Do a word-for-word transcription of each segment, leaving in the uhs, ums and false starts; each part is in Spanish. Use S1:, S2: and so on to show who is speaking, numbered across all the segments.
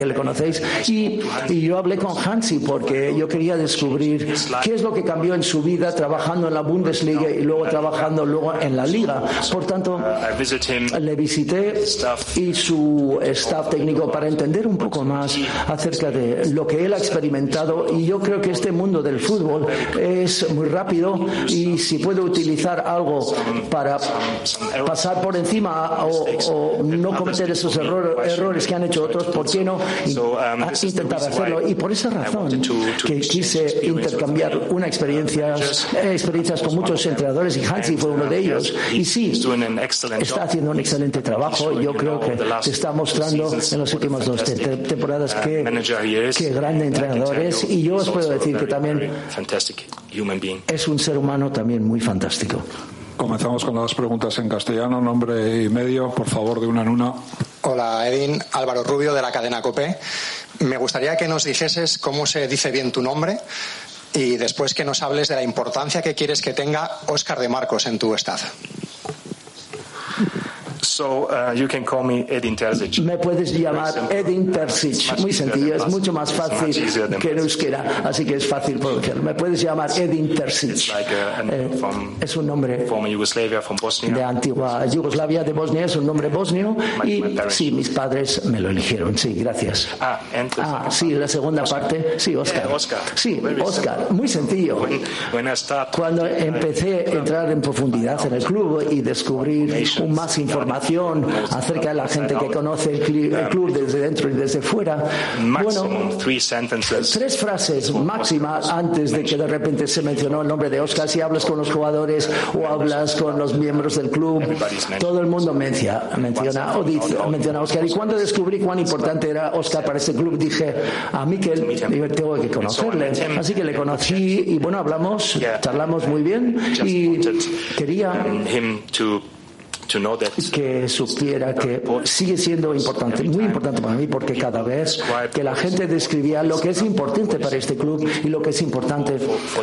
S1: le conocéis, y, y yo hablé con Hansi porque yo quería descubrir qué es lo que cambió en su vida trabajando en la Bundesliga y luego trabajando luego en la Liga. Por tanto, le visité y su staff técnico para entender un poco más acerca de lo que él ha experimentado, y yo creo que este mundo del fútbol es muy rápido y si puede utilizar algo para pasar por encima o, o no cometer esos error, errores que han hecho otros, ¿por qué no intentar hacerlo? Y por esa razón que quise intercambiar una experiencia, experiencias con muchos entrenadores, y Hansi fue uno de ellos. Y sí, está haciendo un excelente trabajo. Yo creo que se está mostrando en las últimas dos te temporadas que, que grande entrenador es, y yo os puedo decir que también es un ser humano también muy fantástico.
S2: Comenzamos con las preguntas en castellano, nombre y medio, por favor, de una en una.
S3: Hola, Edin, Álvaro Rubio de la cadena COPE. Me gustaría que nos dijeses cómo se dice bien tu nombre y después que nos hables de la importancia que quieres que tenga Óscar de Marcos en tu staff.
S4: So, uh, you can call me Edin Terzic.
S1: Me puedes llamar Edin Terzic. Muy sencillo, es mucho más fácil que en euskera, así que es fácil pronunciarlo. Me puedes llamar Edin Terzic. Eh, es un nombre de antigua Yugoslavia, de Bosnia, es un nombre bosnio, y sí, mis padres me lo eligieron. Sí, gracias. Ah, sí, la segunda parte, sí, Óscar. Sí, Óscar, muy sencillo. Cuando empecé a entrar en profundidad en el club y descubrir más información acerca de la gente que conoce el club desde dentro y desde fuera, bueno, tres frases máximas antes de que de repente se mencionó el nombre de Óscar. Si hablas con los jugadores o hablas con los miembros del club, todo el mundo menciona, menciona o dice, menciona a Óscar. Y cuando descubrí cuán importante era Óscar para este club, dije a Mikel, yo tengo que conocerle. Así que le conocí y bueno, hablamos, charlamos muy bien, y quería que supiera que sigue siendo importante, muy importante para mí, porque cada vez que la gente describía lo que es importante para este club y lo que es importante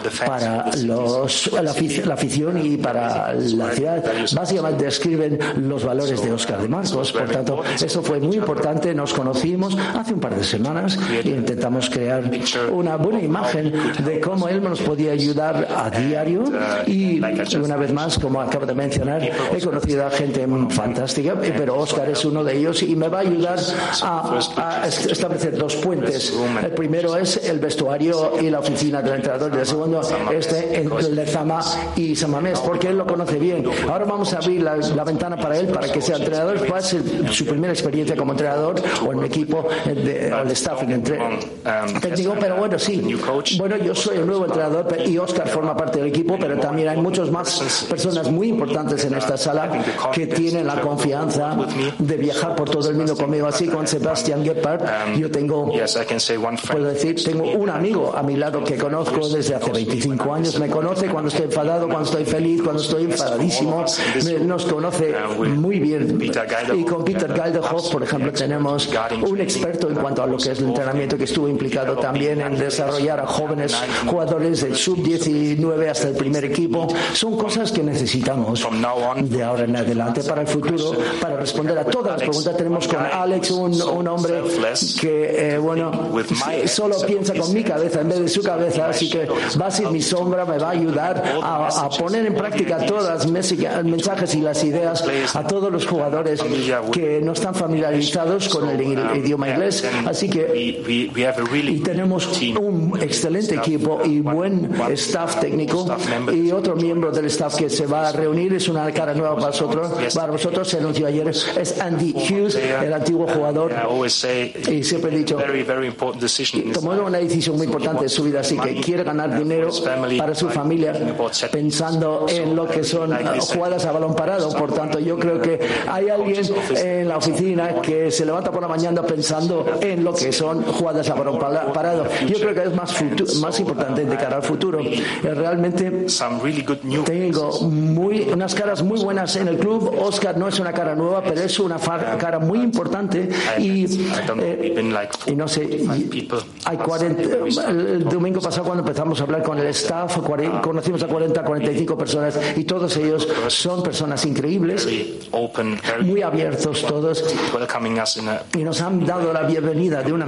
S1: para los, la, la afición y para la ciudad, básicamente describen los valores de Óscar de Marcos. Por tanto, eso fue muy importante. Nos conocimos hace un par de semanas e intentamos crear una buena imagen de cómo él nos podía ayudar a diario, y una vez más, como acabo de mencionar, he conocido a gente fantástica, pero Óscar es uno de ellos y me va a ayudar a, a establecer dos puentes. El primero es el vestuario y la oficina del entrenador, y el segundo este en Lezama y San Mamés, porque él lo conoce bien. Ahora vamos a abrir la, la ventana para él, para que sea entrenador, para ser su primera experiencia como entrenador o en el equipo de, o el staff en entre, técnico, pero bueno, sí, bueno, yo soy el nuevo entrenador y Óscar forma parte del equipo, pero también hay muchas más personas muy importantes en esta sala que tienen la confianza de viajar por todo el mundo conmigo. Así con Sebastian Gebhardt, yo tengo, puedo decir, tengo un amigo a mi lado que conozco desde hace veinticinco años. Me conoce cuando estoy enfadado, cuando estoy feliz, cuando estoy enfadadísimo. Me, nos conoce muy bien. Y con Peter Galdehoff, por ejemplo, tenemos un experto en cuanto a lo que es el entrenamiento, que estuvo implicado también en desarrollar a jóvenes jugadores del sub diecinueve hasta el primer equipo. Son cosas que necesitamos de ahora en adelante para el futuro, para responder a todas las preguntas. Tenemos con Alex un, un hombre que, eh, bueno, solo piensa con mi cabeza en vez de su cabeza, así que va a ser mi sombra, me va a ayudar a, a poner en práctica todas las mensajes y las ideas a todos los jugadores que no están familiarizados con el idioma inglés. Así que y tenemos un excelente equipo y buen staff técnico, y otro miembro del staff que se va a reunir, es una cara nueva para nosotros, para vosotros, se anunció ayer, es Andy Hughes, el antiguo jugador, y siempre he dicho, tomó una decisión muy importante en su vida, así que quiere ganar dinero para su familia pensando en lo que son jugadas a balón parado. Por tanto, yo creo que hay alguien en la oficina que se levanta por la mañana pensando en lo que son jugadas a balón parado. Yo creo que es más, futuro, más importante de cara al futuro. Realmente tengo muy, unas caras muy buenas en el club. Óscar no es una cara nueva, pero es una cara muy importante, y, eh, y no sé, y hay cuarenta, el domingo pasado cuando empezamos a hablar con el staff, cuarenta, conocimos a cuarenta, cuarenta y cinco personas, y todos ellos son personas increíbles, muy abiertos todos, y nos han dado la bienvenida de una